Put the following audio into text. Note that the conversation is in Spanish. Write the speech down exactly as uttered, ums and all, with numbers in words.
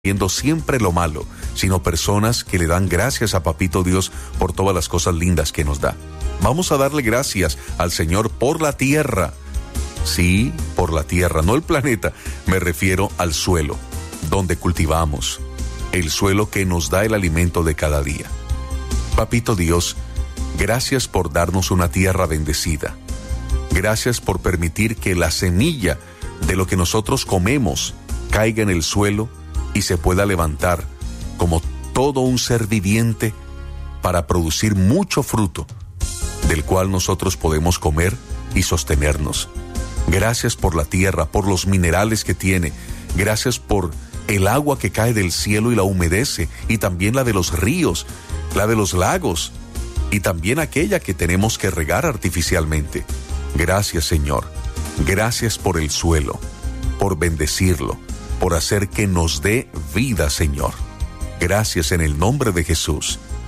viendo siempre lo malo, sino personas que le dan gracias a Papito Dios por todas las cosas lindas que nos da. Vamos a darle gracias al Señor por la tierra. Sí, por la tierra, no el planeta, me refiero al suelo, donde cultivamos, el suelo que nos da el alimento de cada día. Papito Dios, gracias por darnos una tierra bendecida. Gracias por permitir que la semilla de lo que nosotros comemos caiga en el suelo y se pueda levantar como todo un ser viviente para producir mucho fruto, del cual nosotros podemos comer y sostenernos. Gracias por la tierra, por los minerales que tiene. Gracias por el agua que cae del cielo y la humedece, y también la de los ríos, la de los lagos, y también aquella que tenemos que regar artificialmente. Gracias, Señor. Gracias por el suelo, por bendecirlo, por hacer que nos dé vida, Señor. Gracias en el nombre de Jesús.